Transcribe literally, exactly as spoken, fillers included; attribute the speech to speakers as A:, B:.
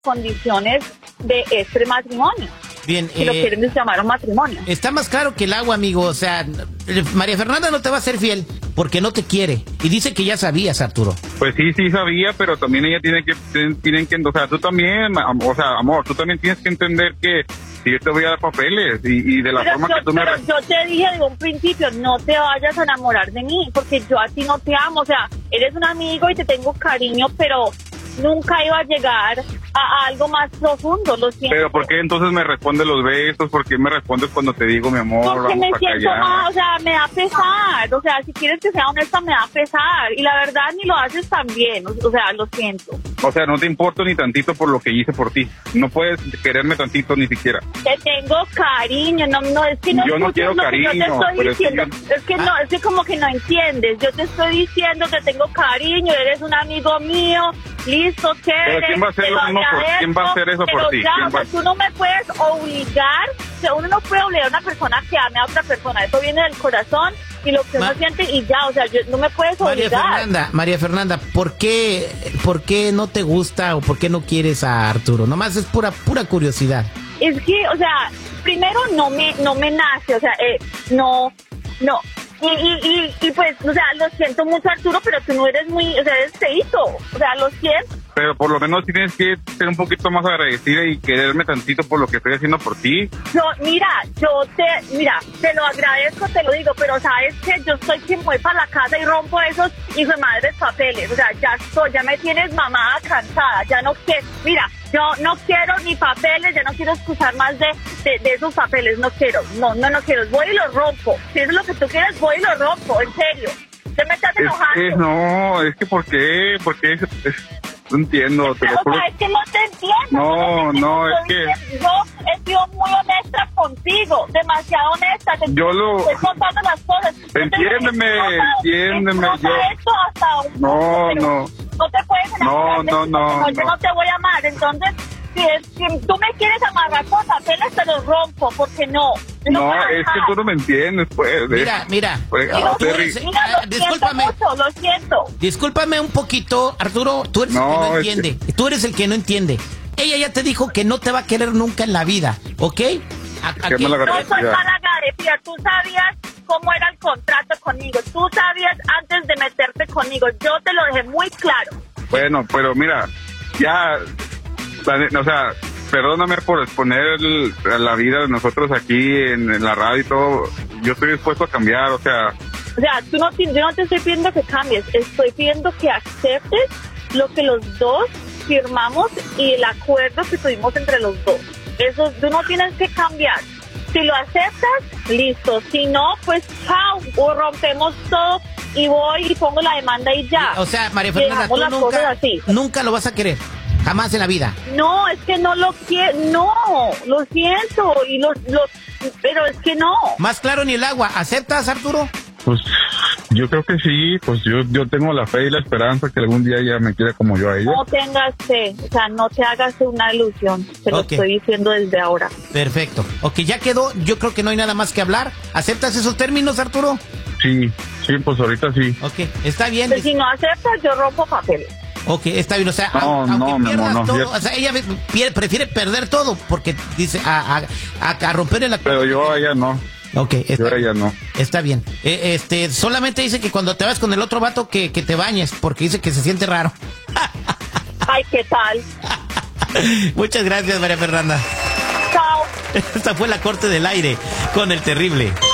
A: condiciones de este matrimonio.
B: Bien,
A: si eh, lo quieren llamar un matrimonio.
B: Está más claro que el agua, amigo. O sea, María Fernanda no te va a ser fiel porque no te quiere. Y dice que ya sabías, Arturo.
C: Pues sí, sí sabía, pero también ella tiene que, tienen que, o sea, tú también, o sea, amor, tú también tienes que entender que si yo te voy a dar papeles y, y de la
A: pero
C: forma
A: yo,
C: que tú me...
A: Pero yo te dije desde un principio, no te vayas a enamorar de mí, porque yo a ti no te amo. O sea, eres un amigo y te tengo cariño, pero nunca iba a llegar a, a algo más profundo, lo siento.
C: Pero ¿por qué entonces me respondes los besos? ¿Por qué me respondes cuando te digo, mi amor,
A: porque
C: vamos
A: me
C: para
A: siento
C: allá?
A: mal, o sea, me da pesar, o sea, si quieres que sea honesta, me da pesar, y la verdad ni lo haces tan bien, o, o sea, lo siento.
C: O sea, no te importo ni tantito por lo que hice por ti, no puedes quererme tantito ni siquiera.
A: Te tengo cariño, no, no, es que no
C: yo no
A: escuchas
C: quiero
A: lo
C: cariño,
A: que yo te estoy
C: pero
A: diciendo,
C: es que, yo...
A: es que no, es que como que no entiendes, yo te estoy diciendo que tengo cariño, eres un amigo mío, listo, chévere.
C: Pero ¿quién va a hacer lo mismo por, ¿quién va a hacer eso por ti?
A: Ya,
C: ¿Quién
A: o sea,
C: va...
A: tú no me puedes obligar, o sea, uno no puede obligar a una persona que ame a otra persona, eso viene del corazón y lo que uno
B: Ma...
A: siente y ya, o sea, yo, no me puedes obligar.
B: María Fernanda, María Fernanda, ¿por qué, ¿por qué no te gusta o por qué no quieres a Arturo? Nomás es pura pura curiosidad.
A: Es que, o sea, primero no me no me nace, o sea, eh, no, no. Y, y, y, y pues, o sea, lo siento mucho, Arturo, pero tú no eres muy, o sea, eres feíto, o sea, lo siento.
C: Pero por lo menos tienes que ser un poquito más agradecida y quererme tantito por lo que estoy haciendo por ti.
A: Yo, mira, yo te, mira, te lo agradezco, te lo digo, pero sabes que yo soy quien voy para la casa y rompo esos hijos de madres papeles, o sea, ya estoy, ya me tienes mamada cansada, ya no quiero, mira, yo no quiero ni papeles, ya no quiero escuchar más de, de, de esos papeles, no quiero, no, no, no quiero, voy y los rompo, si eso es lo que tú quieres, voy y los rompo, en serio, ¿te me estás enojando?
C: Es que no, es que ¿por qué? ¿Por qué? Es, es, no entiendo, te lo juro.
A: O sea, es que no te entiendo.
C: No, no, es que...
A: Yo he sido muy honesta contigo, demasiado honesta. Te
C: yo lo...
A: estoy contando las cosas.
C: Entiéndeme, entiéndeme.
A: Yo... Esto hasta un
C: no,
A: punto,
C: no.
A: No te puedes enamorar.
C: No, no, no,
A: no. Yo no te voy a amar, entonces... Si, es, si tú me quieres amarrar con papeles, te los rompo, porque no.
C: No, no es que tú no me entiendes, pues.
B: Mira, mira.
C: Pues,
A: no, tú eres, mira, lo discúlpame. Siento mucho, lo siento.
B: Discúlpame un poquito, Arturo. Tú eres no, el que no entiende. Es que... Tú eres el que no entiende. Ella ya te dijo que no te va a querer nunca en la vida, ¿ok?
A: A, a no soy mala agradecida. Tú sabías cómo era el contrato conmigo. Tú sabías antes de meterte conmigo. Yo te lo dejé muy claro.
C: Bueno, pero mira, ya... O sea, perdóname por exponer el, la vida de nosotros aquí en, en la radio y todo. Yo estoy dispuesto a cambiar, o sea...
A: O sea, tú no, yo no te estoy pidiendo que cambies. Estoy pidiendo que aceptes lo que los dos firmamos y el acuerdo que tuvimos entre los dos. Eso, tú no tienes que cambiar. Si lo aceptas, listo. Si no, pues chao, o rompemos todo y voy y pongo la demanda y ya.
B: O sea, María Fernanda, tú nunca, nunca lo vas a querer. Jamás en la vida.
A: No, es que no lo quiero, no, lo siento, y lo, lo, pero es que no.
B: Más claro ni el agua. ¿Aceptas, Arturo?
C: Pues yo creo que sí, pues yo, yo tengo la fe y la esperanza que algún día ella me quiera como yo a ella.
A: No tengas fe, o sea, no te hagas una ilusión, te lo okay. estoy diciendo desde ahora.
B: Perfecto. Ok, ya quedó, yo creo que no hay nada más que hablar. ¿Aceptas esos términos, Arturo?
C: Sí, sí, pues ahorita sí.
B: Ok, está bien.
A: Pero si no aceptas, yo rompo papeles.
B: Ok, está bien, o sea,
C: no,
B: aunque
C: no,
B: pierdas
C: no,
B: todo,
C: no,
B: o sea, ella prefiere perder todo porque dice a, a, a, a romper el acuerdo.
C: Pero yo a ella no.
B: Ok, está,
C: yo a ella no.
B: Está bien. Eh, este, solamente dice que cuando te vas con el otro vato que, que te bañes, porque dice que se siente raro.
A: Ay, ¿qué tal?
B: Muchas gracias, María Fernanda.
A: Chao.
B: Esta fue la Corte del Aire con el Terrible.